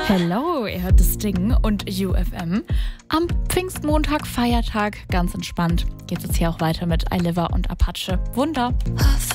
Hello, ihr hört das Ding und UFM. Am Pfingstmontag, Feiertag, ganz entspannt, geht es jetzt hier auch weiter mit Iliver und Apache. Wunder.